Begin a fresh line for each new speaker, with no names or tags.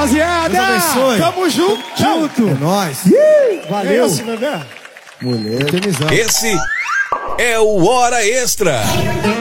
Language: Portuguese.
rapaziada.
Deus abençoe.
Tamo junto.
É nóis.
Valeu.
É esse, bebê. Mulher.
Esse é o Hora Extra.